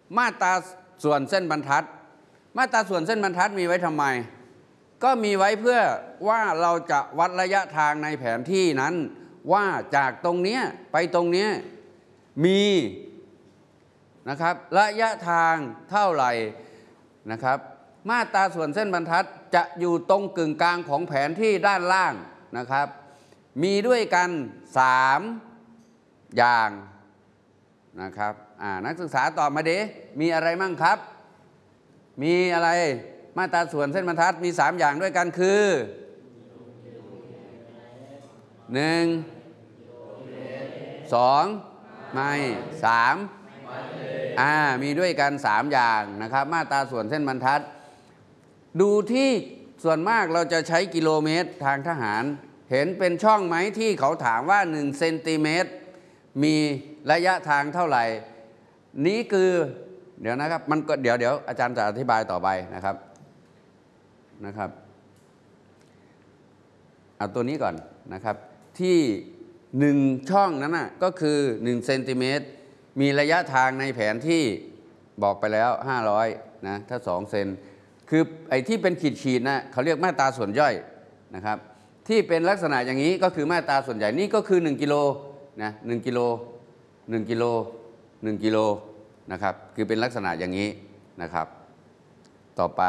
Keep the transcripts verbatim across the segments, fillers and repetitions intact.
มาตราส่วนเส้นบรรทัดมาตราส่วนเส้นบรรทัดมีไว้ทำไมก็มีไว้เพื่อว่าเราจะวัดระยะทางในแผนที่นั้นว่าจากตรงนี้ไปตรงนี้มีนะครับระยะทางเท่าไหร่นะครับมาตราส่วนเส้นบรรทัดจะอยู่ตรงกึ่งกลางของแผนที่ด้านล่างนะครับมีด้วยกันสามอย่างนะครับนักศึกษาตอบมาดิมีอะไรมั่งครับมีอะไรมาตราส่วนเส้นบรรทัดมีสามอย่างด้วยกันคือหนึ่งสองไม่สามอ่ามีด้วยกันสามอย่างนะครับมาตราส่วนเส้นบรรทัดดูที่ส่วนมากเราจะใช้กิโลเมตรทางทหารเห็นเป็นช่องไหมที่เขาถามว่าหนึ่งเซนติเมตรมีระยะทางเท่าไหร่นี้คือเดี๋ยวนะครับมันก็เดี๋ยวเดี๋ยวอาจารย์จะอธิบายต่อไปนะครับนะครับเอาตัวนี้ก่อนนะครับที่หนึ่งช่องนั้นน่ะก็คือหนึ่งเซนติเมตรมีระยะทางในแผนที่บอกไปแล้วห้าร้อยนะถ้าสองเซนคือไอ้ที่เป็นขีดขีดนะเขาเรียกมาตราส่วนย่อยนะครับที่เป็นลักษณะอย่างนี้ก็คือมาตราส่วนใหญ่นี่ก็คือหนึ่งกิโลนะหนึ่งกิโลหนึ่งกิโลหนึ่งกิโลนะครับคือเป็นลักษณะอย่างนี้นะครับต่อไป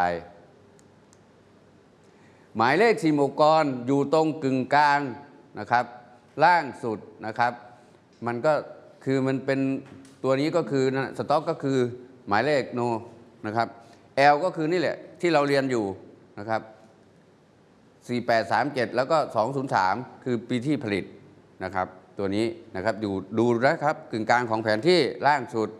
หมายเลขสี่หมู่กรอยู่ตรงกึ่งกลางนะครับล่างสุดนะครับมันก็คือมันเป็นตัวนี้ก็คือสต็อกก็คือหมายเลขโนนะครับ L ก็คือนี่แหละที่เราเรียนอยู่นะครับสี่แปดสามเจ็ดแล้วก็สองศูนย์สามคือปีที่ผลิตนะครับตัวนี้นะครับดูดูนะครับกึ่งกลางของแผนที่ล่างสุด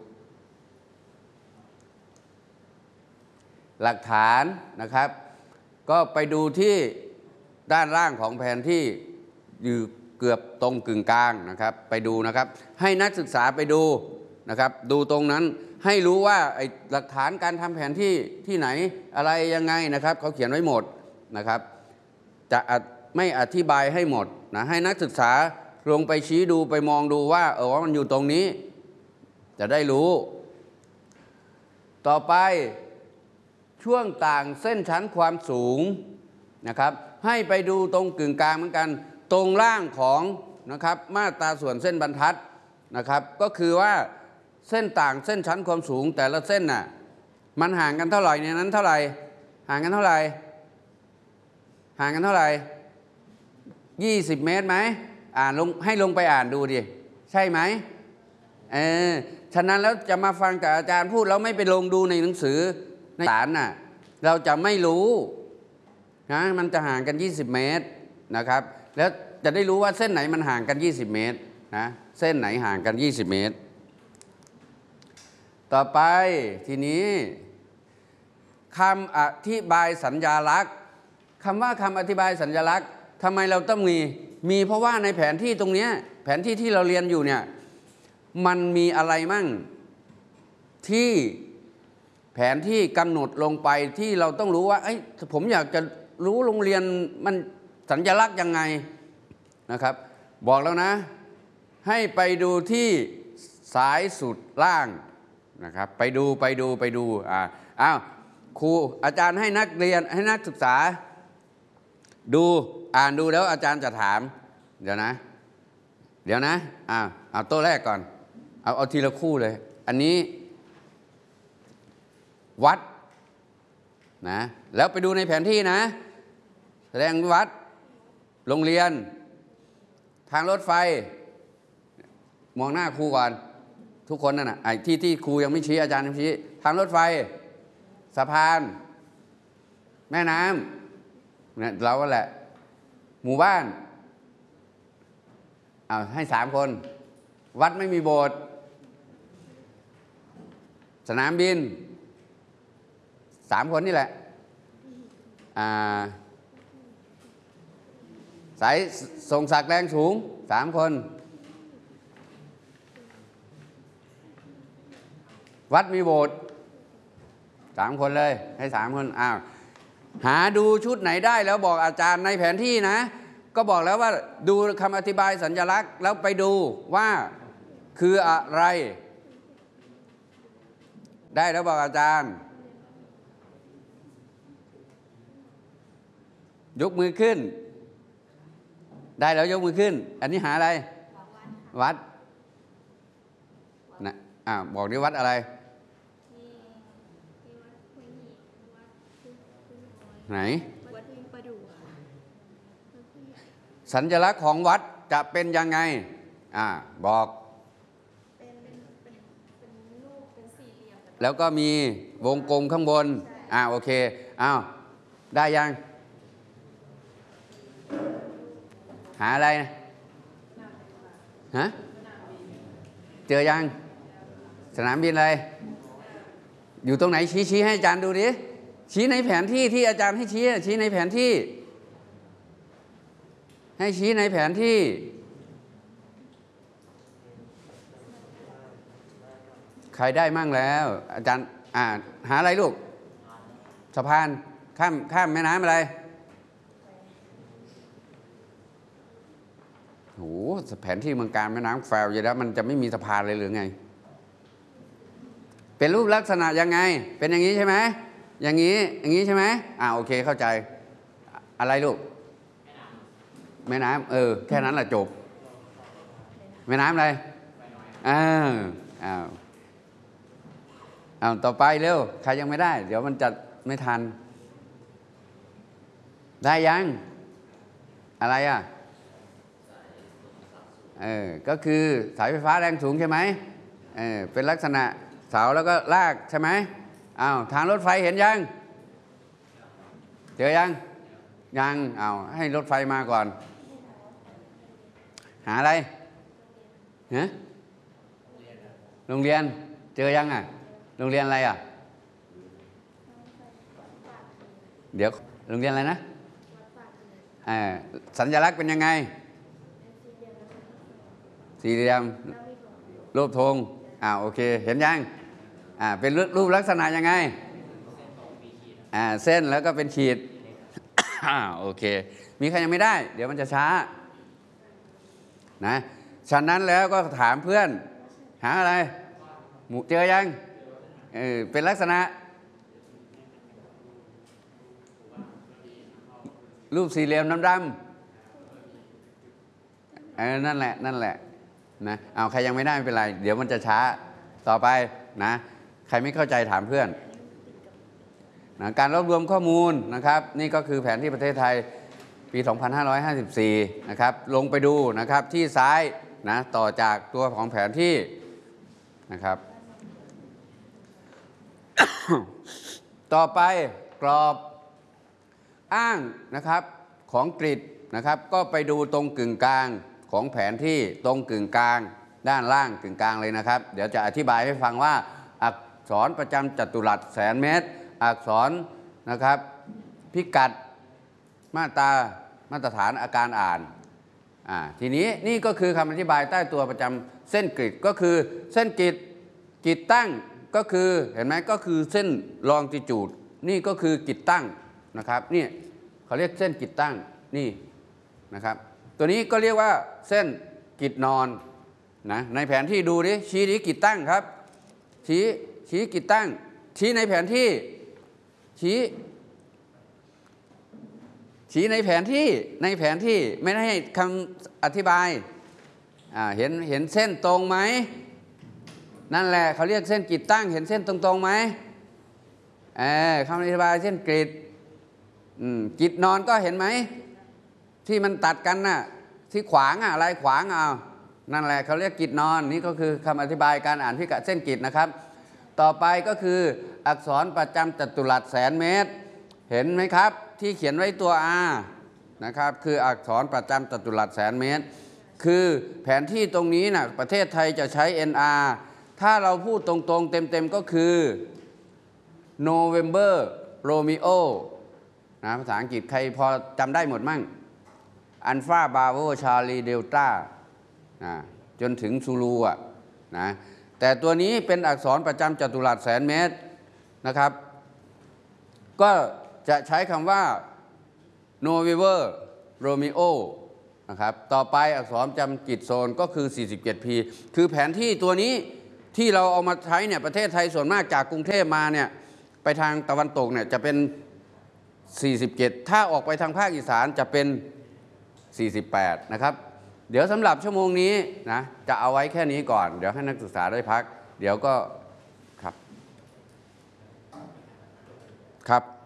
หลักฐานนะครับก็ไปดูที่ด้านล่างของแผนที่อยู่เกือบตรงกึ่งกลางนะครับไปดูนะครับให้นักศึกษาไปดูนะครับดูตรงนั้นให้รู้ว่าไอ้หลักฐานการทำแผนที่ที่ไหนอะไรยังไงนะครับเขาเขียนไว้หมดนะครับจะไม่อธิบายให้หมดนะให้นักศึกษาลงไปชี้ดูไปมองดูว่าเออว่ามันอยู่ตรงนี้จะได้รู้ต่อไปช่วงต่างเส้นชั้นความสูงนะครับให้ไปดูตรงกึ่งกลางเหมือนกันตรงล่างของนะครับมาตราส่วนเส้นบรรทัดนะครับก็คือว่าเส้นต่างเส้นชั้นความสูงแต่ละเส้นน่ะมันห่างกันเท่าไหร่ในนั้นเท่าไหร่ห่างกันเท่าไหร่ห่างกันเท่าไหร่ยี่สิบเมตรไหมอ่านลงให้ลงไปอ่านดูดิใช่ไหมเออฉะนั้นแล้วจะมาฟังกับอาจารย์พูดแล้วไม่ไปลงดูในหนังสือในสารน่ะเราจะไม่รู้นะมันจะห่างกันยี่สิบเมตรนะครับแล้วจะได้รู้ว่าเส้นไหนมันห่างกันยี่สิบเมตรนะเส้นไหนห่างกันยี่สิบเมตรต่อไปทีนี้คำอธิบายสัญญาลักษณ์คำว่าคำอธิบายสัญญาลักษณ์ทำไมเราต้องมีมีเพราะว่าในแผนที่ตรงนี้แผนที่ที่เราเรียนอยู่เนี่ยมันมีอะไรมั่งที่แผนที่กำหนดลงไปที่เราต้องรู้ว่าเอ้ยผมอยากจะรู้โรงเรียนมันสัญลักษณ์ยังไงนะครับบอกแล้วนะให้ไปดูที่สายสุดล่างนะครับไปดูไปดูไปดูอ่าอ้าวครูอาจารย์ให้นักเรียนให้นักศึกษาดูอ่านดูแล้วอาจารย์จะถามเดี๋ยวนะเดี๋ยวนะอ้าวเอาตัวแรกก่อนเอาเอาทีละคู่เลยอันนี้วัดนะแล้วไปดูในแผนที่นะแสดงวัดโรงเรียนทางรถไฟมองหน้าครูก่อนทุกคนนั่นน่ะไอ้ที่ที่ครูยังไม่ชี้อาจารย์ยังไม่ชี้ทางรถไฟสะพานแม่น้ำเนี่ยเราก็แหละหมู่บ้านเอาให้สามคนวัดไม่มีโบสถ์สนามบินสามคนนี่แหละสายส่งสักแรงสูงสามคนวัดมีโบสถ์สามคนเลยให้สามคนอ้าวหาดูชุดไหนได้แล้วบอกอาจารย์ในแผนที่นะก็บอกแล้วว่าดูคำอธิบายสัญลักษณ์แล้วไปดูว่าคืออะไรได้แล้วบอกอาจารย์ยกมือขึ้นได้แล้วยกมือขึ้นอันนี้หาอะไรวัดนะอ่าบอกดิวัดอะไรไหนสัญลักษณ์ของวัดจะเป็นยังไงอ่าบอกแล้วก็มีวงกลมข้างบนอ่าโอเคอ้าวได้ยังหาอะไรฮะเจอยังสนามบินอะไรอยู่ตรงไหนชี้ชี้ให้อาจารย์ดูดิชี้ในแผนที่ที่อาจารย์ให้ชี้ชี้ในแผนที่ให้ชี้ในแผนที่ใครได้มั่งแล้วอาจารย์อ่าหาอะไรลูกสะพานข้ามข้ามแม่น้ำอะไรโหแผนที่เมืองการแม่น้ำแควอยู่แล้วมันจะไม่มีสะพานเลยหรือไงเป็นรูปลักษณะยังไงเป็นอย่างนี้ใช่ไหมอย่างนี้อย่างนี้ใช่ไหมอ่าโอเคเข้าใจอะไรลูกแม่น้ำเออแค่นั้นแหละจบแม่น้ำอะไรอ้าวอ้าวอ้าวต่อไปเร็วใครยังไม่ได้เดี๋ยวมันจะไม่ทันได้ยังอะไรอ่ะเออก็คือสายไฟฟ้าแรงสูงใช่ไหมเออเป็นลักษณะเสาแล้วก็ลากใช่ไหมอ้าวทางรถไฟเห็นยังเจอยังยังอ้าวให้รถไฟมาก่อนหาอะไรฮะโรงเรียนเจอยังอ่ะโรงเรียนอะไรอ่ะเดี๋ยวโรงเรียนอะไรนะอ่าสัญลักษณ์เป็นยังไงสี่เหลี่ยมรูปธงอ่าโอเคเห็นยังอ่าเป็นรูปลักษณะยังไงอ่าเส้นแล้วก็เป็นขีดอ่าโอเคมีใครยังไม่ได้เดี๋ยวมันจะช้านะฉะนั้นแล้วก็ถามเพื่อนหาอะไรหมูเจอยังเออเป็นลักษณะรูปสี่เหลี่ยมดำๆเออนั่นแหละนั่นแหละนะเอาใครยังไม่ได้ไม่เป็นไรเดี๋ยวมันจะช้าต่อไปนะใครไม่เข้าใจถามเพื่อนนะการรวบรวมข้อมูลนะครับนี่ก็คือแผนที่ประเทศไทยปี สองพันห้าร้อยห้าสิบสี่ นะครับลงไปดูนะครับที่ซ้ายนะต่อจากตัวของแผนที่นะครับ ต่อไปกรอบอ้างนะครับของกริดนะครับก็ไปดูตรงกึ่งกลางของแผนที่ตรงกึ่งกลางด้านล่างกึ่งกลางเลยนะครับเดี๋ยวจะอธิบายให้ฟังว่าอักษรประจำจัตุรัสแสนเมตรอักษรนะครับพิกัดมาตรามาตรฐานอาการอ่านอ่าทีนี้นี่ก็คือคำอธิบายใต้ตัวประจำเส้นกริดก็คือเส้นกริดกริดตั้งก็คือเห็นไหมก็คือเส้นลองจิจูดนี่ก็คือกริดตั้งนะครับนี่เขาเรียกเส้นกริดตั้งนี่นะครับตัวนี้ก็เรียกว่าเส้นกริดนอนนะในแผนที่ดูดิชี้ดิกริดตั้งครับชี้ชี้กริดตั้งชี้ในแผนที่ชี้ชี้ในแผนที่ในแผนที่ไม่ได้ให้คำอธิบายอ่าเห็นเห็นเส้นตรงไหมนั่นแหละเขาเรียกเส้นกริดตั้งเห็นเส้นตรงๆไหมเออคำอธิบายเส้นกริดอืมกริดนอนก็เห็นไหมที่มันตัดกันน่ะที่ขวางอะลายขวางเอานั่นแหละเขาเรียกกริดนอนนี่ก็คือคำอธิบายการอ่านพิกัดเส้นกริดนะครับต่อไปก็คืออักษรประจำจัตุรัสแสนเมตรเห็นไหมครับที่เขียนไว้ตัว R นะครับคืออักษรประจำจัตุรัสแสนเมตรคือแผนที่ตรงนี้นะประเทศไทยจะใช้ เอ็น อาร์ ถ้าเราพูดตรงๆเต็มๆก็คือ November Romeo นะภาษาอังกฤษใครพอจำได้หมดมั่ง Alpha Bravo Charlie Delta นะจนถึงซูลูอ่ะนะแต่ตัวนี้เป็นอักษรประจำจัตุรัสแสนเมตรนะครับก็จะใช้คำว่า November Romeo นะครับต่อไปอักษรจำกิจโซนก็คือ สี่สิบเจ็ด พี คือแผนที่ตัวนี้ที่เราเอามาใช้เนี่ยประเทศไทยส่วนมากจากกรุงเทพมาเนี่ยไปทางตะวันตกเนี่ยจะเป็นสี่สิบเจ็ดถ้าออกไปทางภาคอีสานจะเป็นสี่สิบแปดนะครับเดี๋ยวสำหรับชั่วโมงนี้นะจะเอาไว้แค่นี้ก่อนเดี๋ยวให้นักศึกษาได้พักเดี๋ยวก็ครับครับ